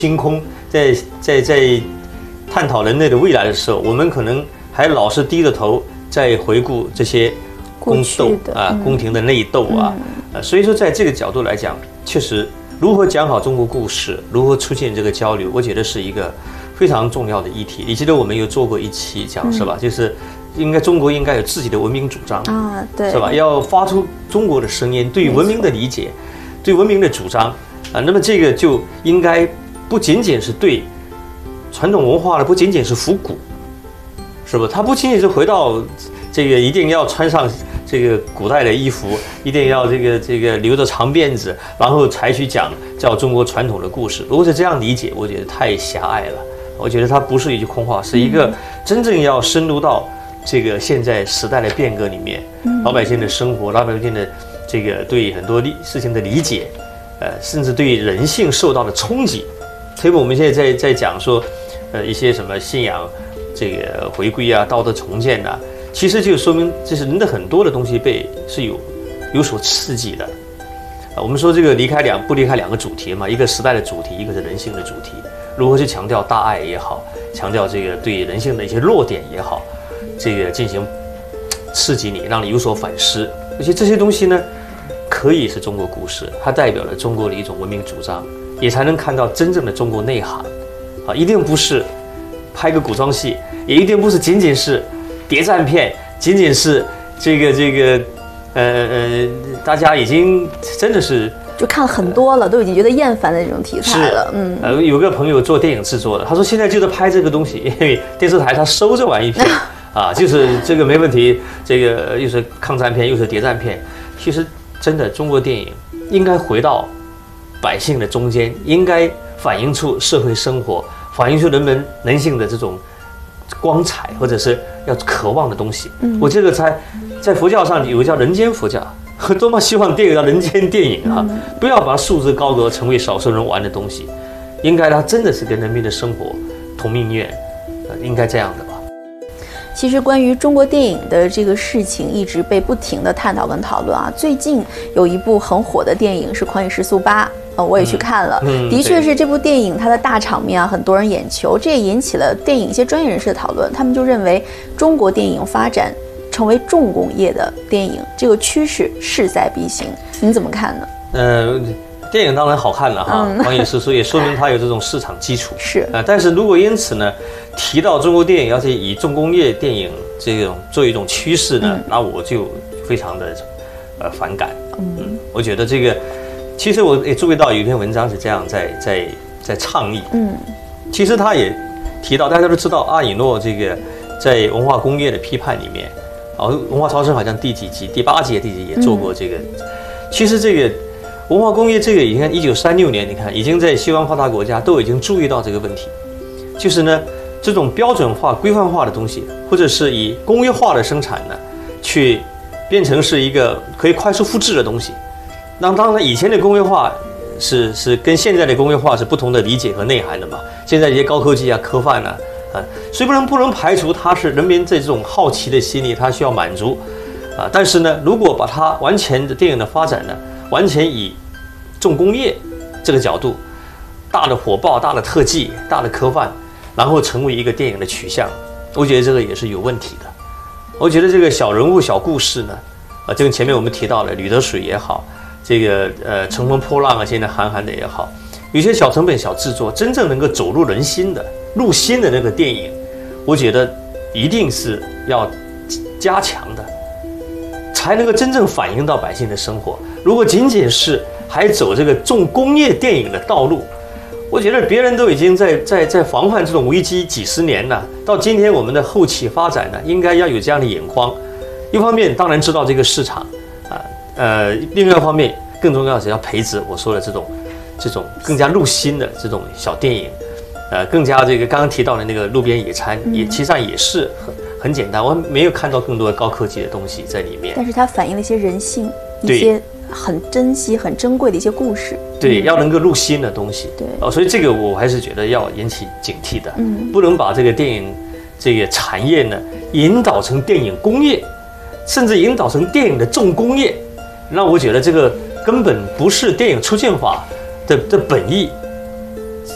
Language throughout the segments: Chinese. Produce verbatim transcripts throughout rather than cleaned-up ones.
星空，在在在探讨人类的未来的时候，我们可能还老是低着头在回顾这些宫斗啊、宫廷的内斗啊，呃，所以说在这个角度来讲，确实如何讲好中国故事，如何出现这个交流，我觉得是一个非常重要的议题。你记得我们有做过一期讲是吧？就是应该中国应该有自己的文明主张啊，对，是吧？要发出中国的声音，对文明的理解，对文明的主张啊。那么这个就应该不仅仅是对传统文化的，不仅仅是复古，是吧？它不仅仅是回到这个一定要穿上这个古代的衣服，一定要这个这个留着长辫子，然后才去讲叫中国传统的故事。如果是这样理解，我觉得太狭隘了。我觉得它不是一句空话，是一个真正要深入到这个现在时代的变革里面，老百姓的生活，老百姓的这个对很多事情的理解，呃，甚至对人性受到的冲击。所以我们现在在在讲说，呃，一些什么信仰这个回归啊，道德重建啊，其实就说明这是人的很多的东西被是有有所刺激的。啊，我们说这个离开两不离开两个主题嘛，一个时代的主题，一个是人性的主题。如何去强调大爱也好，强调这个对人性的一些弱点也好，这个进行刺激你，让你有所反思。而且这些东西呢，可以是中国故事，它代表了中国的一种文明主张，也才能看到真正的中国内涵。啊，一定不是拍个古装戏，也一定不是仅仅是谍战片，仅仅是这个这个呃呃，大家已经真的是。 就看了很多了，都已经觉得厌烦的那种题材了。嗯， 呃，有个朋友做电影制作的，他说现在就在拍这个东西，因为电视台他收这玩意片啊，就是这个没问题，这个又是抗战片又是谍战片。其实真的中国电影应该回到百姓的中间，应该反映出社会生活，反映出人们人性的这种光彩，或者是要渴望的东西。嗯，我这个在在佛教上有个叫人间佛教。多么希望电影叫人间电影啊！不要把它束之高阁，成为少数人玩的东西。应该它真的是跟人民的生活同命运，呃，应该这样的吧。 其实关于中国电影的这个事情，一直被不停的探讨跟讨论啊。最近有一部很火的电影是《狂野时速八》，呃，我也去看了，嗯嗯、的确是这部电影它的大场面啊，很多人眼球，这也引起了电影一些专业人士的讨论。他们就认为中国电影发展成为重工业的电影，这个趋势势在必行，你怎么看呢？ 呃，电影当然好看了哈，嗯、狂野时速也说明它有这种市场基础是啊、呃。但是如果因此呢，提到中国电影要是以重工业电影这种作为一种趋势呢，嗯、那我就非常的呃反感。嗯，嗯我觉得这个，其实我也注意到有一篇文章是这样在在在倡议。嗯，其实他也提到，大家都知道阿以诺这个在文化工业的批判里面。哦，文化超生好像第几集、第八集、第几集也做过这个。嗯、其实这个文化工业这个，你看一九三六年，你看已经在西方发达国家都已经注意到这个问题，就是呢这种标准化、规范化的东西，或者是以工业化的生产呢，去变成是一个可以快速复制的东西。那当然，以前的工业化是是跟现在的工业化是不同的理解和内涵的嘛。现在一些高科技啊、科幻啊。啊，虽不能不能排除它是人民这种好奇的心理，它需要满足，啊，但是呢，如果把它完全的电影的发展呢，完全以重工业这个角度，大的火爆、大的特技、大的科幻，然后成为一个电影的取向，我觉得这个也是有问题的。我觉得这个小人物、小故事呢，啊，就跟前面我们提到的《吕得水》也好，这个呃《乘风破浪》啊，现在韩寒的也好，有些小成本、小制作，真正能够走入人心的。入心的那个电影，我觉得一定是要加强的，才能够真正反映到百姓的生活。如果仅仅是还走这个重工业电影的道路，我觉得别人都已经在在在防范这种危机几十年了。到今天我们的后期发展呢，应该要有这样的眼光。一方面当然知道这个市场啊，呃，另外一方面更重要的是要培植我说的这种这种更加入心的这种小电影。呃，更加这个刚刚提到的那个路边野餐，也其实上也是很很简单，我没有看到更多高科技的东西在里面。 但是它反映了一些人性，一些很珍惜、很珍贵的一些故事。 对，嗯、要能够入心的东西。 对， 哦，所以这个我还是觉得要引起警惕的，嗯，不能把这个电影这个产业呢引导成电影工业，甚至引导成电影的重工业。那我觉得这个根本不是电影出现法的的本意。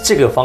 这个方